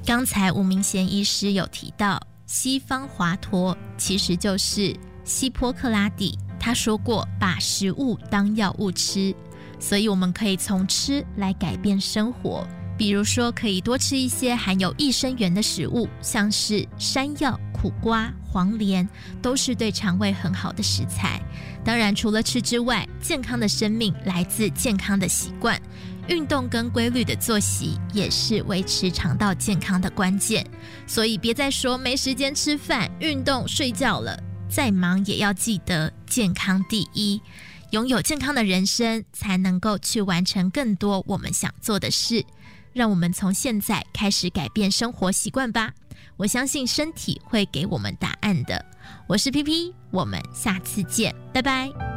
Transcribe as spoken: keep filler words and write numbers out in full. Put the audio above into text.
刚才吴明贤医师有提到，西方华佗其实就是希波克拉底，他说过把食物当药物吃，所以我们可以从吃来改变生活。比如说可以多吃一些含有益生元的食物，像是山药、苦瓜、黄连都是对肠胃很好的食材。当然除了吃之外，健康的生命来自健康的习惯，运动跟规律的作息也是维持肠道健康的关键。所以别再说没时间吃饭、运动、睡觉了，再忙也要记得健康第一。拥有健康的人生，才能够去完成更多我们想做的事。让我们从现在开始改变生活习惯吧，我相信身体会给我们答案的。我是 P P， 我们下次见，拜拜。